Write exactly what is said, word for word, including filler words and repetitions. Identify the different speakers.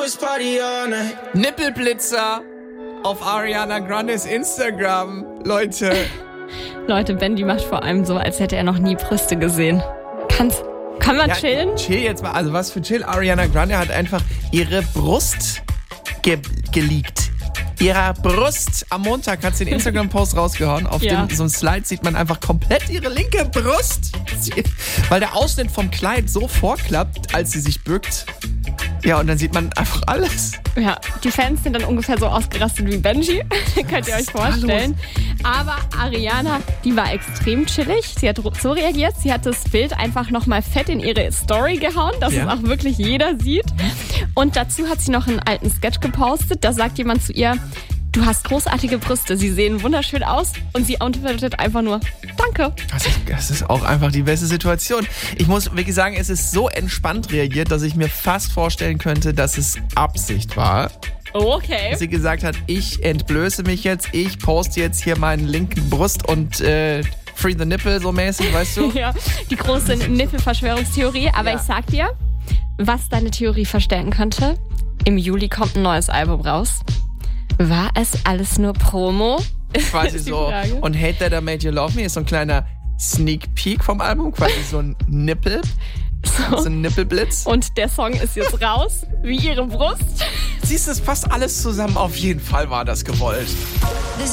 Speaker 1: Nippelblitzer auf Ariana Grandes Instagram. Leute.
Speaker 2: Leute, Ben, die macht vor allem so, als hätte er noch nie Brüste gesehen. Kannst, kann man
Speaker 1: ja,
Speaker 2: chillen?
Speaker 1: Chill jetzt mal. Also was für chill. Ariana Grande hat einfach ihre Brust ge- geleakt. Ihrer Brust. Am Montag hat sie den Instagram-Post rausgehauen. Auf
Speaker 2: Ja.
Speaker 1: dem so einem Slide sieht man einfach komplett ihre linke Brust. Sie, weil der Ausschnitt vom Kleid so vorklappt, als sie sich bückt. Ja, und dann sieht man einfach alles.
Speaker 2: Ja, die Fans sind dann ungefähr so ausgerastet wie Benji. Könnt ihr euch vorstellen. Aber Ariana, die war extrem chillig. Sie hat so reagiert. Sie hat das Bild einfach nochmal fett in ihre Story gehauen, dass
Speaker 1: Ja.
Speaker 2: es auch wirklich jeder sieht. Und dazu hat sie noch einen alten Sketch gepostet. Da sagt jemand zu ihr, du hast großartige Brüste, sie sehen wunderschön aus. Und sie antwortet einfach nur, danke.
Speaker 1: Das ist, das ist auch einfach die beste Situation. Ich muss wirklich sagen, es ist so entspannt reagiert, dass ich mir fast vorstellen könnte, dass es Absicht war.
Speaker 2: Okay.
Speaker 1: Dass sie gesagt hat, ich entblöße mich jetzt, ich poste jetzt hier meinen linken Brust und äh, free the nipple so mäßig, weißt du?
Speaker 2: Ja, die große Nippelverschwörungstheorie. Aber
Speaker 1: Ja.
Speaker 2: ich sag dir, was deine Theorie verstärken könnte. Im Juli kommt ein neues Album raus. War es alles nur Promo?
Speaker 1: Quasi
Speaker 2: Ist die
Speaker 1: so.
Speaker 2: Frage.
Speaker 1: Und Hate That I Made You Love Me ist so ein kleiner Sneak Peek vom Album, quasi so ein Nippel, so
Speaker 2: So.
Speaker 1: ein Nippelblitz.
Speaker 2: Und der Song ist jetzt raus, wie ihre Brust.
Speaker 1: Siehst du, es passt alles zusammen. Auf jeden Fall war das gewollt.